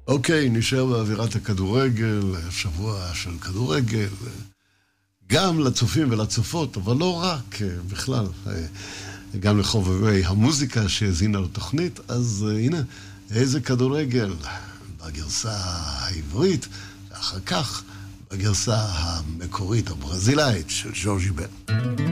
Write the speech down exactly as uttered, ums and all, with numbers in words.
אוקיי, נשאר באווירת הכדורגל, שבוע של כדורגל, גם לצופים ולצופות, אבל לא רק, בכלל, גם לחובבי המוזיקה שהזינה לתוכנית, אז הנה, איזה כדורגל, בגרסה העברית, ואחר כך בגרסה המקורית, הברזילאית של ז'ורג'י בן.